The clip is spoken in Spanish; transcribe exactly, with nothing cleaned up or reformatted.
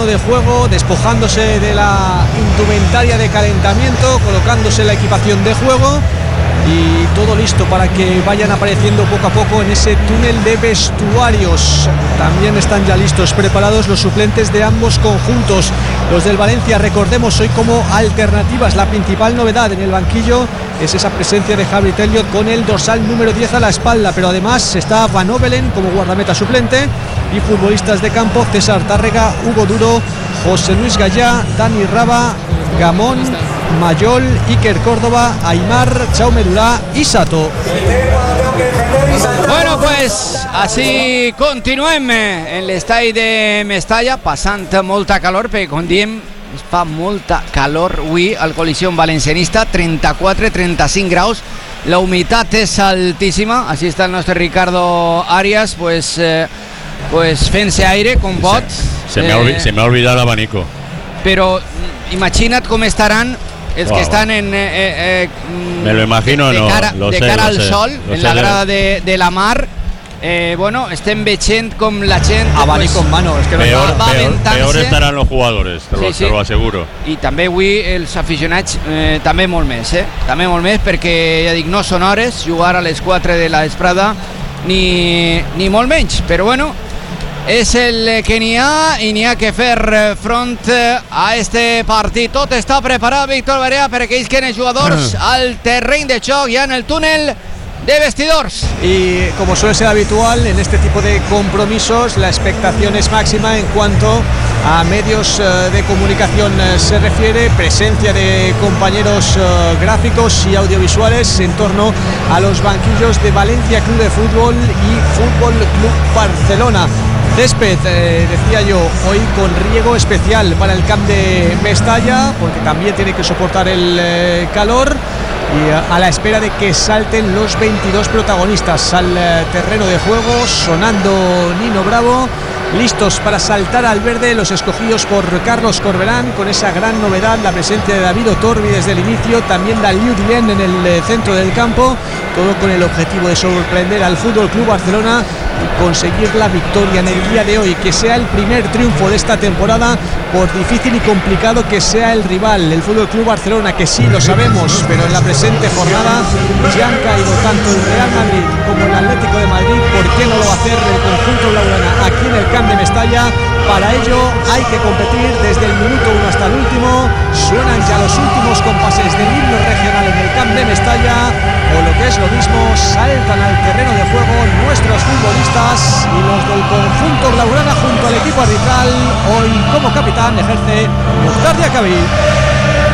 terreno de juego, despojándose de la indumentaria de calentamiento, colocándose la equipación de juego y todo listo para que vayan apareciendo poco a poco en ese túnel de vestuarios. También están ya listos, preparados los suplentes de ambos conjuntos. Los del Valencia, recordemos, hoy como alternativas, la principal novedad en el banquillo es esa presencia de Javi Elliott con el dorsal número diez a la espalda, pero además está Van Ovelen como guardameta suplente y futbolistas de campo: César Tárrega, Hugo Duro, José Luis Gallá, Dani Raba, Gamón, Mayol, Iker Córdoba, Aimar, Jaume Durà y Sato. Bueno, pues així continuem en l'estadi de Mestalla, passant molta calor, perquè com diem es fa molta calor avui al Coliseum Valencianista, trenta-quatre trenta cinc graus, la humitat és altíssima. Així està el nostre Ricardo Arias, pues, eh, pues fent-se aire com pot. Se, se, me, ha olvid, eh, se me ha olvidado el abanico. Però imagina't com estaran els wow. que estan en, eh, eh, me lo imagino, de, de cara, no, lo de sé, cara al sé, sol, en la grada de, de la mar. Eh, bueno, estem veient com la gent abanico en mano, es que peor, va, va peor, peor estarán los jugadores, te, sí, lo, sí. te lo aseguro. I també avui els aficionats eh, també molt més, eh? també molt més, perquè ja dic, no són hores jugar a les quatre de la vesprada ni, ni molt menys, però bueno, és el que n'hi ha i n'hi ha que fer front a este partit. Tot està preparat, Víctor Barea, per aquells que els jugadors al terreny de joc, ja en el túnel de vestidors. Y como suele ser habitual en este tipo de compromisos, la expectación es máxima en cuanto a medios uh, de comunicación uh, se refiere, presencia de compañeros uh, gráficos y audiovisuales en torno a los banquillos de Valencia Club de Fútbol y Fútbol Club Barcelona. Césped, eh, decía yo, hoy con riego especial para el camp de Mestalla, porque también tiene que soportar el eh, calor, y a, a la espera de que salten los veintidós protagonistas al eh, terreno de juego, sonando Nino Bravo, listos para saltar al verde, los escogidos por Carlos Corberán, con esa gran novedad, la presencia de David Otorbi desde el inicio, también da Liu Dien en el eh, centro del campo, todo con el objetivo de sorprender al Fútbol Club Barcelona y conseguir la victoria en el día de hoy, que sea el primer triunfo de esta temporada, por difícil y complicado que sea el rival, el Fútbol Club Barcelona, que sí lo sabemos, pero en la presente jornada ya han caído tanto el Real Madrid como el Atlético de Madrid. ¿Por qué no lo va a hacer el conjunto blaugrana aquí en el camp de Mestalla? Para ello hay que competir desde el minuto uno hasta el último. Suenan ya los últimos compases del himno regional en el camp de Mestalla, o lo que es lo mismo, saltan al terreno de juego nuestros futbolistas y los del conjunto blaugrana junto al equipo arbitral. Hoy como capitán ejerce Mukhtar Diakabi.